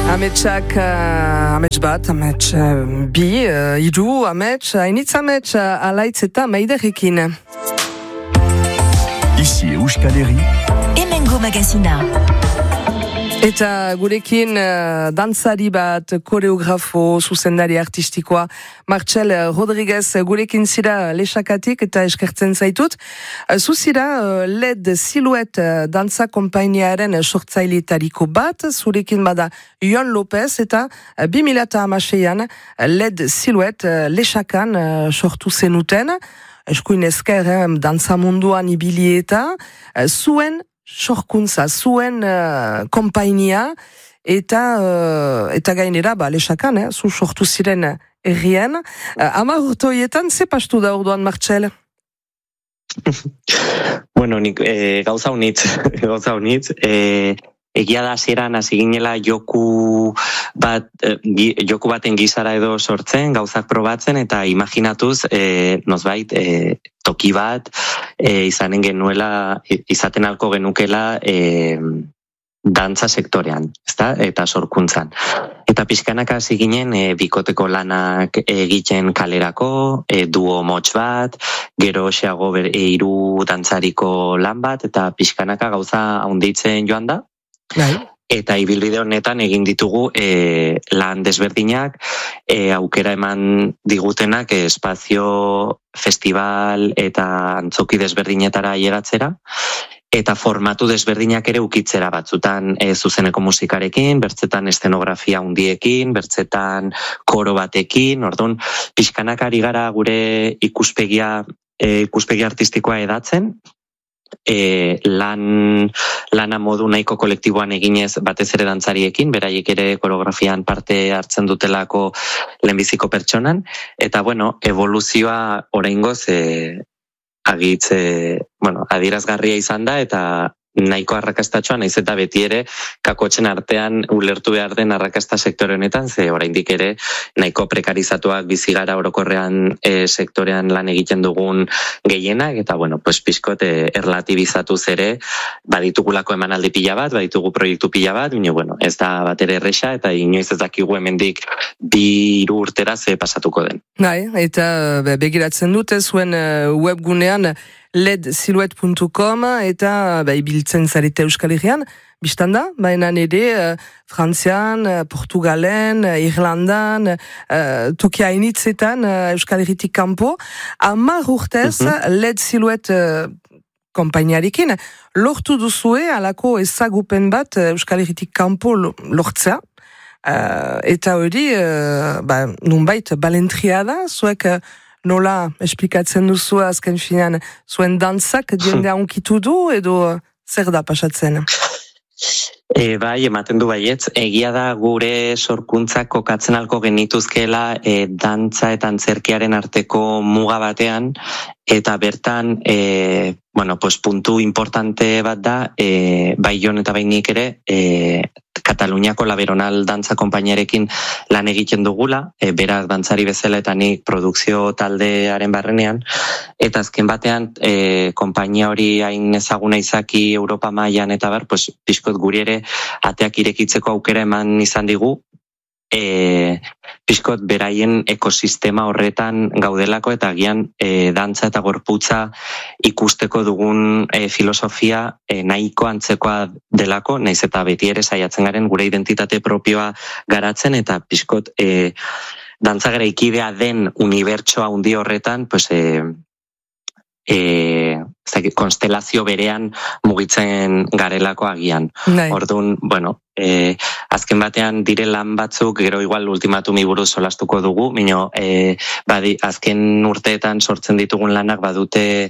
Ametsak, amets bat, amets bi, hiru, amets, hainitz amets, alaitz eta maiderekin. Ici Euskal Herri. Hemengo magazina. Eta gurekin dantzari bat, koreografo, zuzendari artistikoa, Martxel Rodriguez, gurekin zira Lexakatik eta eskertzen zaitut. Zuzira LED Siluet dantza konpainiaren sortzailetariko bat, zurekin bada Jon Lopez eta 2016an LED Siluet Lexakan sortu zenuten, eskuin esker dantza munduan ibili eta zuen sorkuntza, zuen konpainia eta gainera Lexakan, zu sortu ziren errien. 10 urte horietan, ze pastu da orduan, Martxel? Bueno, nik gauza unitz. Egia da hasieran hasi ginela joku baten gizara edo sortzen, gauzak probatzen, eta imaginatuz, nozbait, toki bat, izaten alko genukela dantza sektorean, ezta? Eta sorkuntzan. Eta pixkanaka hasi ginen bikoteko lanak egiten kalerako, duo motx bat, gero xeago hiru dantzariko lan bat, eta pixkanaka gauza haunditzen joan da. Eta ibilbide honetan egin ditugu lan desberdinak, aukera eman digutenak espazio, festival eta antzoki desberdinetara llegatzera, eta formatu desberdinak ere ukitzera, batzutan zuzeneko musikarekin, bertzetan eszenografia handiekin, bertzetan koro batekin, orduan pixkanak ari gara gure ikuspegi artistikoa edatzen, lana modu nahiko kolektiboan eginez batez ere dantzariekin, beraiek ere koreografian parte hartzen dutelako lehenbiziko pertsonan, eta evoluzioa oraingoz adierazgarria izan da, eta nahiko arrakastatxoa, naiz eta beti ere kakotzen artean ulertu behar den arrakasta sektore honetan, ze oraindik ere nahiko prekarizatuak bizigara orokorrean sektorean lan egiten dugun gehienak, eta pixkot erlatibizatuz ere baditugulako emanaldi pila bat, baditugu proiektu pila bat, baina ez da bat ere erresa, eta inoiz ez dakigu hemendik 2 urtera ze pasatuko den. Eta begiratzen dute zuen webgunean ledsiluet.com eta ibiltzen zarete Euskal Herrian, biztanda, baina ere Frantzian, Portugalen, Irlandan, tokia hainitzetan Euskal Herritik kanpo, 10 urtez LED Siluet konpainiarekin, lortu duzue alako ezagupen bat Euskal Herritik kanpo lortzea, eta hori nunbait balentria da, zuek nola esplikatzen duzu azken finean zuen dantzak jendea unkitu du edo zer da pasatzen? Ematen du baietz, egia da gure sorkuntzak kokatzen alko genituzkela dantza eta antzerkiaren arteko muga batean, eta bertan puntu importante bat da, bai Jon eta bai nik ere, Kataluniako Laberonal dantza konpainiarekin lan egiten dugula, berak dantzari bezala eta nik produkzio taldearen barrenean, eta azken batean konpainia hori hain ezaguna izaki Europa mailan eta pixkot guri ere ateak irekitzeko aukera eman izan digu, pixkot beraien ekosistema horretan gaudelako, eta agian dantza eta gorputza ikusteko dugun filosofia nahiko antzekoa delako, naiz eta beti ere saiatzen garen gure identitate propioa garatzen, eta pixkot dantza garaikidea den unibertsoa handi horretan, konstelazio berean mugitzen garelako agian. Orduan, azken batean dire lan batzuk, gero igual ultimatumi buruz solastuko dugu, mino azken urteetan sortzen ditugun lanak badute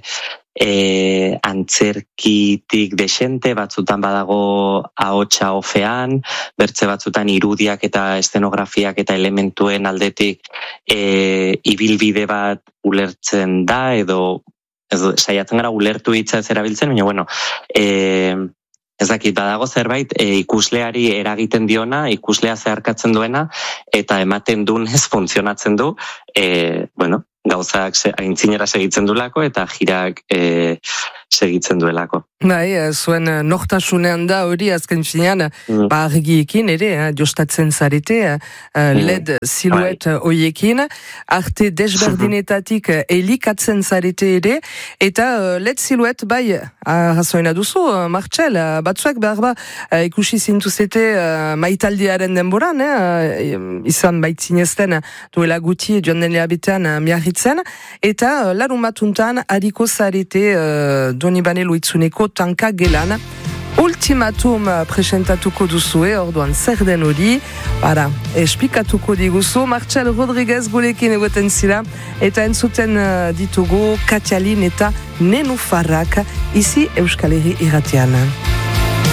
antzerkitik desente, batzutan badago ahotsa ofean, bertze batzutan irudiak eta eszenografiak eta elementuen aldetik ibilbide bat ulertzen da, edo saiatzen gara ulertu hitza ez erabiltzen, baina ez dakit, badago zerbait ikusleari eragiten diona, ikuslea zeharkatzen duena, eta ematen dunez funtzionatzen du, gauzak aintzinera segitzen dulako, eta jirak segitzen duelako. Bai, zuen nortasunean da hori azken finean, argiekin ere, jostatzen zarete, LED siluet hoiekin, arte desberdinetatik elikatzen zarete ere, eta LED siluet bai, razoina duzu, Martxel, batzuek behar ikusi zintuzete maitaldiaren denboran, izan baitzinezten duela guti joan den lehabetean miarritzen, eta larun batuntan hariko zarete Donibane Loitzuneko tanka gelan. Ultimatum presentatuko duzue, orduan zer den hori, esplikatuko diguzu, Martxel Rodriguez gurekin egoten zira, eta entzuten ditugu Katialin eta Nenufarrak, izi Euskal Herri irratian.